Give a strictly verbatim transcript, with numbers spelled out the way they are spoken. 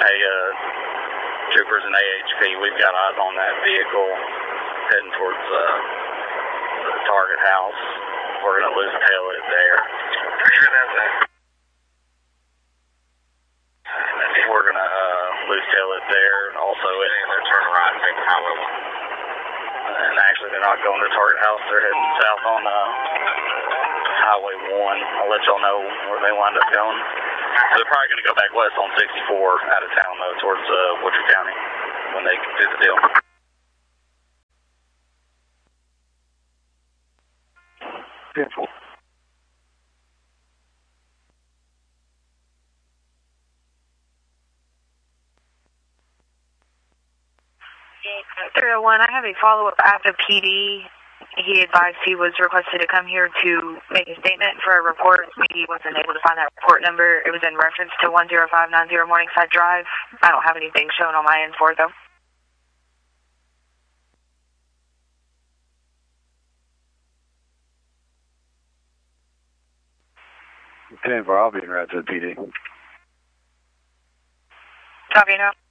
Hey, uh, troopers and A H P, we've got eyes on that vehicle heading towards uh, the target house. We're going to lose tail it there. Sure that's that. And then we're going to uh, lose tail it there. Also, it, they're turning right and taking highway one. And actually, they're not going to target house. They're heading south on uh, highway one. I'll let y'all know where they wind up going. So they're probably going to go back west on sixty-four out of town, though, towards uh, Woodruff County when they do the deal. Beautiful. three oh one, I have a follow-up after P D. He advised he was requested to come here to make a statement for a report. He wasn't able to find that report number. It was in reference to one zero five nine zero Morningside Drive. I don't have anything shown on my end for it, though. ten four, I'll be in route to the P D. Copy now.